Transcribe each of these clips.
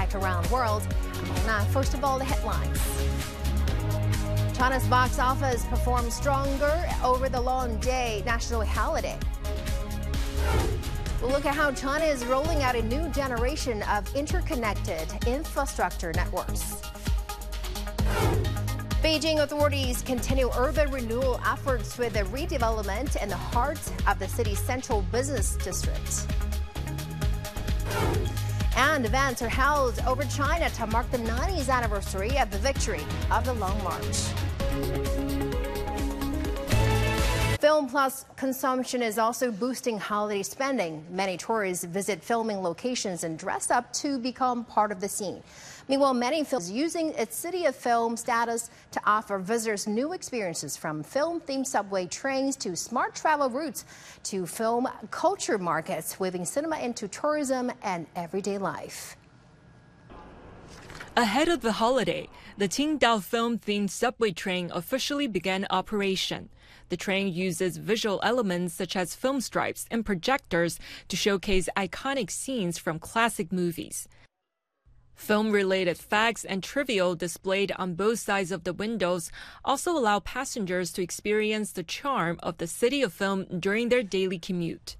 impact around the world. Now, first of all, the headlines. China's box office performed stronger over the long day national holiday. We'll look at how China is rolling out a new generation of interconnected infrastructure networks. Beijing authorities continue urban renewal efforts with the redevelopment in the heart of the city's central business district. And events are held over China to mark the 90th anniversary of the victory of the Long March. Film Plus consumption is also boosting holiday spending. Many tourists visit filming locations and dress up to become part of the scene. Meanwhile, many films using its City of Film status to offer visitors new experiences, from film-themed subway trains to smart travel routes to film culture markets, weaving cinema into tourism and everyday life. Ahead of the holiday, the Qingdao film-themed subway train officially began operation. The train uses visual elements such as film stripes and projectors to showcase iconic scenes from classic movies. Film-related facts and trivia displayed on both sides of the windows also allow passengers to experience the charm of the City of Film during their daily commute.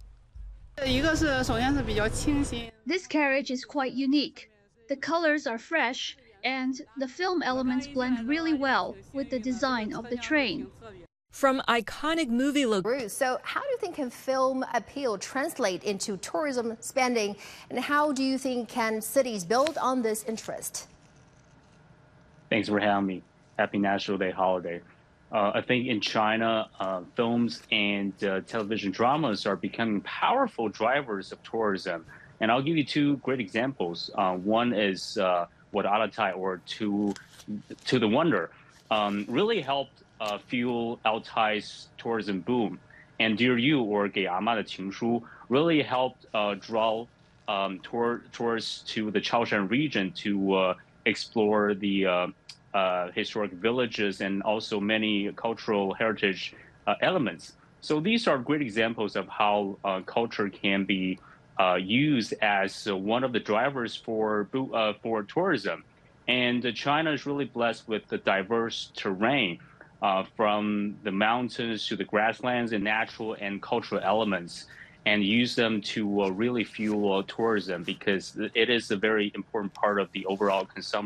This carriage is quite unique. The colors are fresh, and the film elements blend really well with the design of the train. From iconic movie logos. So how do you think can film appeal translate into tourism spending, and how do you think can cities build on this interest? Thanks for having me. Happy National Day holiday. I think in China, films and television dramas are becoming powerful drivers of tourism. And I'll give you two great examples. One is what Alatai or To the Wonder really helped fuel Altai's tourism boom. And Dear You, or 给阿嬷的情书, really helped draw tourists to the Chaoshan region to explore the historic villages and also many cultural heritage elements. So these are great examples of how culture can be used as one of the drivers for tourism. And China is really blessed with the diverse terrain, from the mountains to the grasslands and natural and cultural elements, and use them to really fuel tourism, because it is a very important part of the overall consumption.